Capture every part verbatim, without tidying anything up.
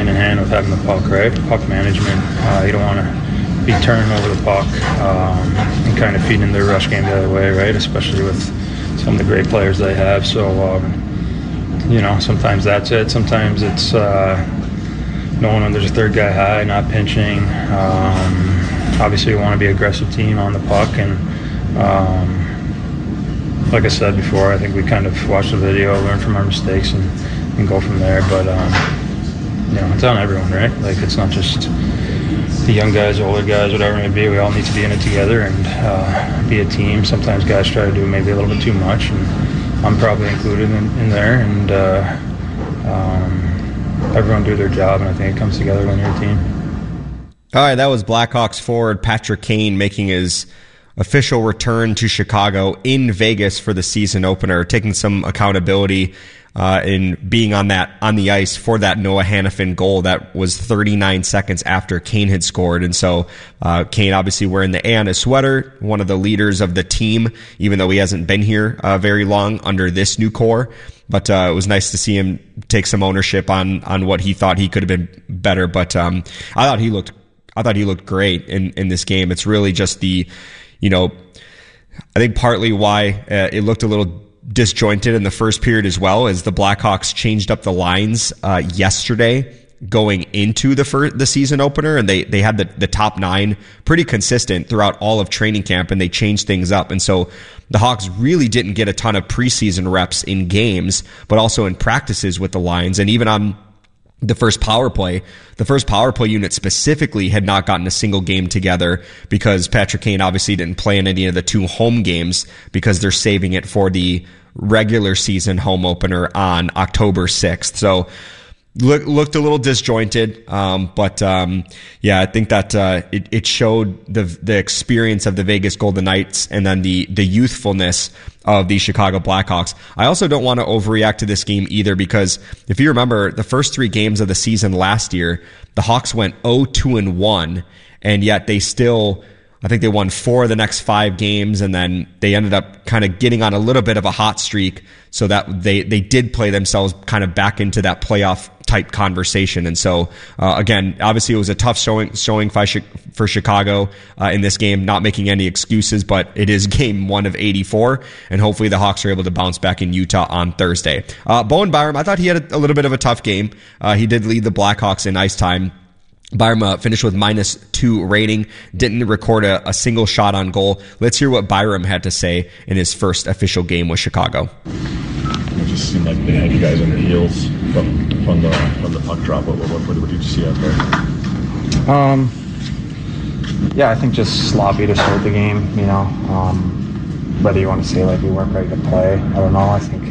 hand in hand with having the puck, right? Puck management. Uh, you don't want to be turning over the puck um, and kind of feeding their rush game the other way, right? Especially with some of the great players they have. So, um, you know, sometimes that's it. Sometimes it's uh, knowing when there's a third guy high, not pinching. Um, obviously, you want to be an aggressive team on the puck. And um, like I said before, I think we kind of watch the video, learn from our mistakes, and, and go from there. But, um, you know, it's on everyone, right? Like, it's not just the young guys, older guys, whatever it may be. We all need to be in it together and uh, be a team. Sometimes guys try to do maybe a little bit too much, and I'm probably included in, in there. And uh, um, everyone do their job, and I think it comes together when you're a team. All right, that was Blackhawks forward Patrick Kane making his official return to Chicago in Vegas for the season opener, taking some accountability Uh, in being on that on the ice for that Noah Hannafin goal that was thirty-nine seconds after Kane had scored. And so uh, Kane obviously wearing the A on his sweater, one of the leaders of the team, even though he hasn't been here uh, very long under this new core. But uh, it was nice to see him take some ownership on on what he thought he could have been better. But um, I thought he looked I thought he looked great in in this game. It's really just the, you know, I think partly why uh, it looked a little disjointed in the first period as well, as the Blackhawks changed up the lines uh, yesterday going into the first, the season opener, and they they had the, the top nine pretty consistent throughout all of training camp, and they changed things up. And so the Hawks really didn't get a ton of preseason reps in games, but also in practices with the lines, and even on the first power play, the first power play unit specifically had not gotten a single game together because Patrick Kane obviously didn't play in any of the two home games because they're saving it for the regular season home opener on October sixth. So look, looked a little disjointed, um, but um, yeah, I think that uh, it, it showed the the experience of the Vegas Golden Knights and then the the youthfulness of the Chicago Blackhawks. I also don't want to overreact to this game either, because if you remember the first three games of the season last year, the Hawks went oh two and one, and yet they still, I think they won four of the next five games, and then they ended up kind of getting on a little bit of a hot streak, so that they, they did play themselves kind of back into that playoff type conversation. And so, uh, again, obviously it was a tough showing, showing for Chicago uh, in this game, not making any excuses, but it is game one of eighty-four, and hopefully the Hawks are able to bounce back in Utah on Thursday. Uh, Bowen Byram, I thought he had a, a little bit of a tough game. Uh, he did lead the Blackhawks in ice time. Byram uh, finished with minus two rating, didn't record a, a single shot on goal. Let's hear what Byram had to say in his first official game with Chicago. It just seemed like they had you guys on your heels from, from the from the puck drop. What, what, what, what did you see out there? Um, yeah, I think just sloppy to start the game. You know, um, whether you want to say like we weren't ready to play, I don't know. I think,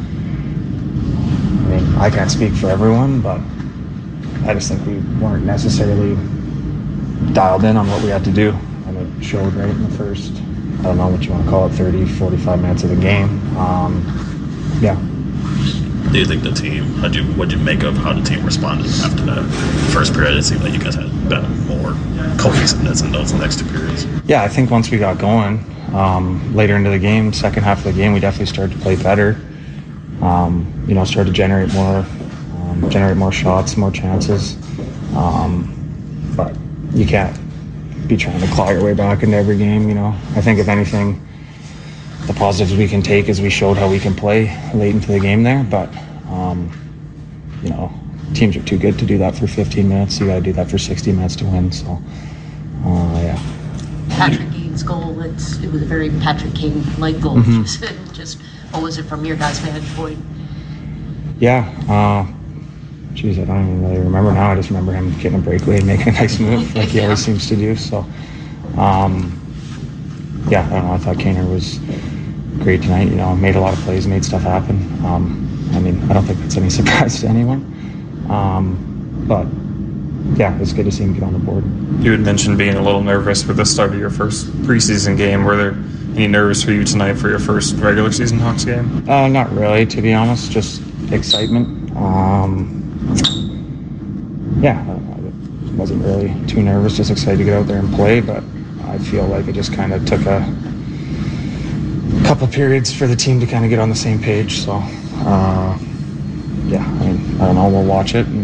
I mean, I can't speak for everyone, but I just think we weren't necessarily dialed in on what we had to do, and it showed right in the first, I don't know what you want to call it, thirty, forty-five minutes of the game. Um, yeah. Do you think the team, how'd you, what'd you make of how the team responded after that first period? It seemed like you guys had better, more cohesiveness in those next two periods. Yeah, I think once we got going, um, later into the game, second half of the game, we definitely started to play better. Um, you know, started to generate more Um, generate more shots, more chances. Um, but you can't be trying to claw your way back into every game, you know. I think if anything, the positives we can take is we showed how we can play late into the game there. But, um, you know, teams are too good to do that for fifteen minutes. You got to do that for sixty minutes to win. So, uh, yeah. Patrick Kane's goal, it's, it was a very Patrick Kane-like goal. Mm-hmm. Just, just what was it from your guys' vantage point? Yeah, uh, Jeez, I don't even really remember now. I just remember him getting a breakaway and making a nice move like he yeah. always seems to do. So, um, yeah, I don't know. I thought Kaner was great tonight. You know, made a lot of plays, made stuff happen. Um, I mean, I don't think that's any surprise to anyone. Um, but, yeah, it's good to see him get on the board. You had mentioned being a little nervous for the start of your first preseason game. Were there any nerves for you tonight for your first regular season Hawks game? Uh, not really, to be honest. Just excitement. Um, yeah, I wasn't really too nervous, just excited to get out there and play, but I feel like it just kind of took a couple periods for the team to kind of get on the same page. So, uh, yeah, I, mean, I don't know, we'll watch it and